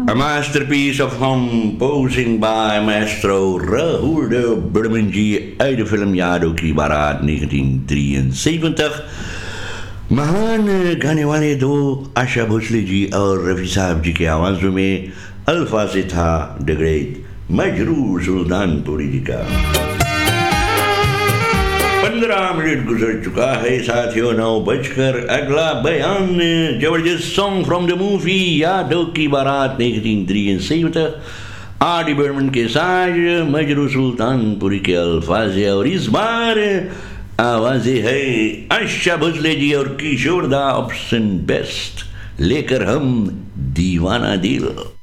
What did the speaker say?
A masterpiece of composing by maestro Rahul de Burman ji uit de film यादों की बारात 1973। महान गाने वाले दो आशा भोसले जी और रफ़ी साहब जी के आवाज़ों में अल्फाज़ था द ग्रेट मजरूर सुल्तानपुरी जी का। 15 मिनट गुजर चुका है साथियों, 9 बजकर। अगला बयान जबरदस्त सॉन्ग फ्रॉम द मूवी यादों की बारात 1973 आर.डी. बर्मन के साथ मजरूर सुल्तानपुरी के अल्फाज और इस बार आवाज़ें है आशा भोसले जी और किशोर दा ऑप्शन बेस्ट लेकर हम दीवाना दिल।